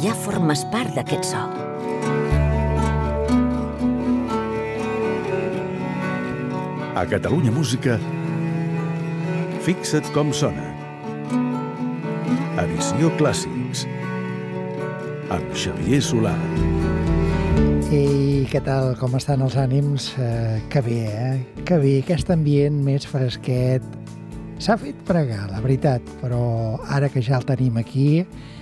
ja formes part d'aquest so. A Catalunya Música, fixa't com sona. Edició Clàssics, amb Xavier Solà. Ei, què tal? Com estan els ànims? Que bé, Que bé, aquest ambient més fresquet. S'ha fet pregar, la veritat, però ara que ja el tenim aquí,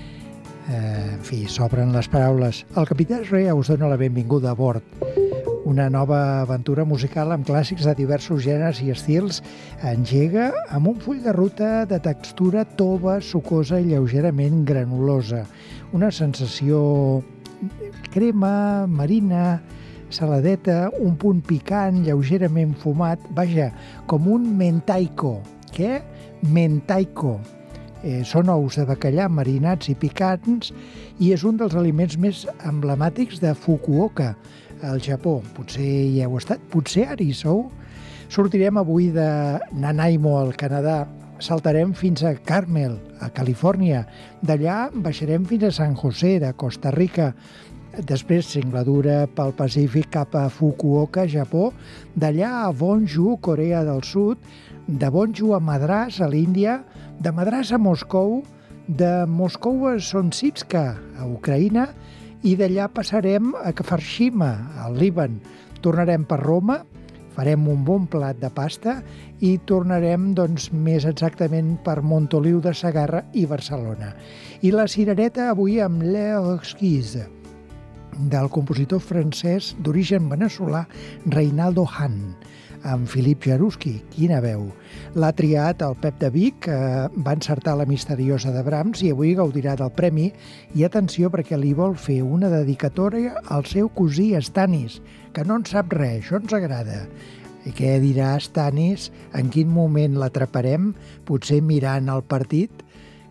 en fi, s'obren les paraules. El capità Rea us dona la benvinguda a bord. Una nova aventura musical amb clàssics de diversos gèneres i estils engega amb un full de ruta de textura tova, sucosa i lleugerament granulosa. Una sensació crema, marina, saladeta, un punt picant, lleugerament fumat, vaja, com un mentaiko. Què? Mentaiko. Són ous de bacallà marinats i picants i és un dels aliments més emblemàtics de Fukuoka, al Japó. Potser hi heu estat, potser ara hi sou. Sortirem avui de Nanaimo, al Canadà. Saltarem fins a Carmel, a Califòrnia. D'allà baixarem fins a San José, de Costa Rica. Després singladura pel Pacífic cap a Fukuoka, Japó. D'allà a Wonju, Corea del Sud. De Wonju a Madras, a l'Índia. De Madras a Moscou. De Moscou a Sontsivka, a Ucraïna. I d'allà passarem a Kafarshima, al Líban. Tornarem per Roma, farem un bon plat de pasta i tornarem més exactament per Montoliu de Segarra i Barcelona. I la cirereta avui amb l'Exquise, del compositor francès d'origen veneçolà Reinaldo Hahn, amb Philippe Jaruski, quina veu. L'ha triat el Pep de Vic, que va encertar la misteriosa de Brahms i avui gaudirà del premi. I atenció, perquè li vol fer una dedicatòria al seu cosí Stanis, que no en sap res, això ens agrada. I què dirà Stanis? En quin moment l'atraparem? Potser mirant el partit?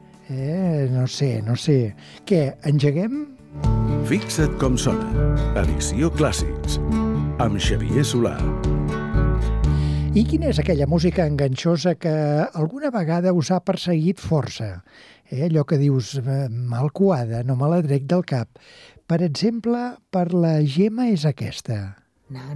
No sé. Què, engeguem? Fixa't com sona. Edició Clàssics, amb Xavier Solà. I quina és aquella música enganxosa que alguna vegada us ha perseguit força? Allò que dius, mal coada, no me la trec del cap. Per exemple, per la Gemma és aquesta.